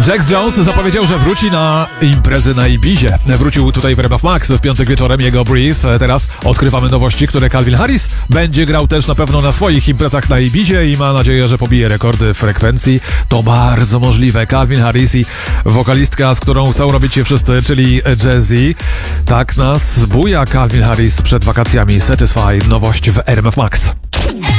Jax Jones zapowiedział, że wróci na imprezy na Ibizie. Wrócił tutaj w RMF Max w piątek wieczorem, jego Breathe. Teraz odkrywamy nowości, które Calvin Harris będzie grał też na pewno na swoich imprezach na Ibizie i ma nadzieję, że pobije rekordy frekwencji. To bardzo możliwe. Calvin Harris i wokalistka, z którą chcą robić się wszyscy, czyli Jazzy. Tak nas buja Calvin Harris przed wakacjami. Satisfy, nowość w RMF Max.